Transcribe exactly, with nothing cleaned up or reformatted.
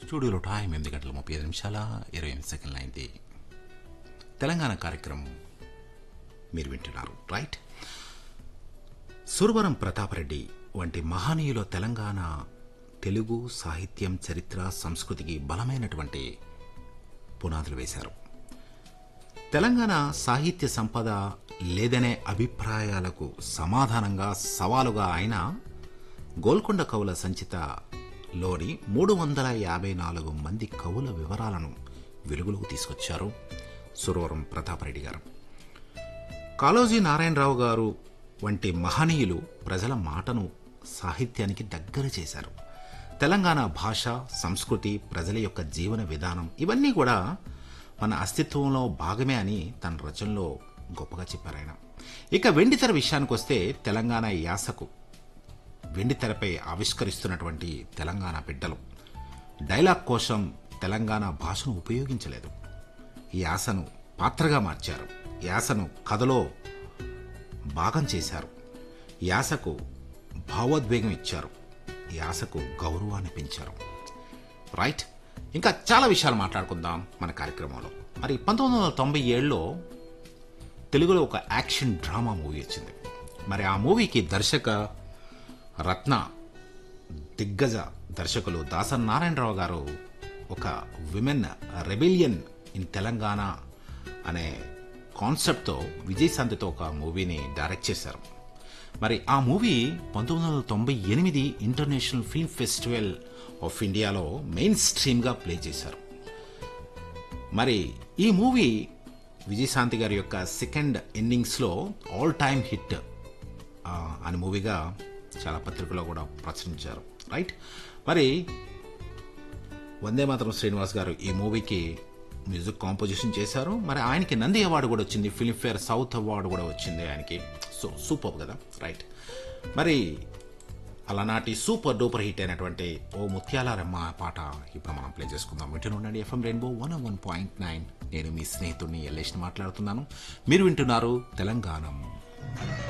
స్టూడియోలో టైం ఎనిమిది గంటల ముప్పై ఐదు నిమిషాల ఇరవై ఎనిమిది సెకండ్లు అయింది. తెలంగాణ కార్యక్రమం మీరు వింటున్నారు, రైట్? సురవరం ప్రతాపరెడ్డి వంటి మహనీయుల తెలంగాణ తెలుగు సాహిత్యం, చరిత్ర, సంస్కృతికి బలమైనటువంటి పునాదులు వేశారు. తెలంగాణ సాహిత్య సంపద లేదనే అభిప్రాయాలకు సమాధానంగా, సవాలుగా ఆయన గోల్కొండ కవుల సంచితలోని మూడు వందల యాభై నాలుగు మంది కవుల వివరాలను వెలుగులోకి తీసుకొచ్చారు సురవరం ప్రతాపరెడ్డి గారు. కాళోజీ నారాయణరావు గారు వంటి మహనీయులు ప్రజల మాటను సాహిత్యానికి దగ్గర చేశారు. తెలంగాణ భాష, సంస్కృతి, ప్రజల యొక్క జీవన విధానం ఇవన్నీ కూడా మన అస్తిత్వంలో భాగమే అని తన రచనలో గొప్పగా చెప్పారు ఆయన. ఇక వెండితెర విషయానికి వస్తే తెలంగాణ యాసకు వెండితెరపై ఆవిష్కరిస్తున్నటువంటి తెలంగాణ బిడ్డలు డైలాగ్ కోసం తెలంగాణ భాషను ఉపయోగించలేదు. యాసను పాత్రగా మార్చారు, యాసను కథలో భాగం చేశారు, యాసకు భావోద్వేగం ఇచ్చారు, యాసకు గౌరవాన్ని పెంచారు, రైట్? ఇంకా చాలా విషయాలు మాట్లాడుకుందాం మన కార్యక్రమంలో. మరి పంతొమ్మిది వందల తొంభై ఏడులో తెలుగులో ఒక యాక్షన్ డ్రామా మూవీ వచ్చింది. మరి ఆ మూవీకి దర్శక రత్న దిగ్గజ దర్శకులు దాసరి నారాయణరావు గారు ఒక విమెన్ రెబెలియన్ ఇన్ తెలంగాణ అనే కాన్సెప్ట్తో విజయశాంతితో ఒక మూవీని డైరెక్ట్ చేశారు. మరి ఆ మూవీ పంతొమ్మిది వందల తొంభై ఎనిమిది ఇంటర్నేషనల్ ఫిల్మ్ ఫెస్టివల్ ఆఫ్ ఇండియాలో మెయిన్ స్ట్రీమ్గా ప్లే చేశారు. మరి ఈ మూవీ విజయశాంతి గారి యొక్క సెకండ్ ఇన్నింగ్స్లో ఆల్ టైమ్ హిట్ అని మూవీగా చాలా పత్రికల్లో కూడా ప్రచురించారు, రైట్? మరి వందే మాతరం శ్రీనివాస్ గారు ఈ మూవీకి మ్యూజిక్ కాంపోజిషన్ చేశారు. మరి ఆయనకి నంది అవార్డు కూడా వచ్చింది, ఫిల్మ్ఫేర్ సౌత్ అవార్డు కూడా వచ్చింది ఆయనకి. సో సూపర్ కదా, రైట్? మరి అలానాటి సూపర్ డూపర్ హిట్ అయినటువంటి ఓ ముత్యాల రెమ్మ పాట ఇప్పుడు మనం ప్లే చేసుకుందాం. వింటూనే ఉండండి FM rainbow one one point nine. నేను మీ స్నేహితుడిని ఎల్లేష్ని మాట్లాడుతున్నాను. మీరు వింటున్నారు తెలంగాణ.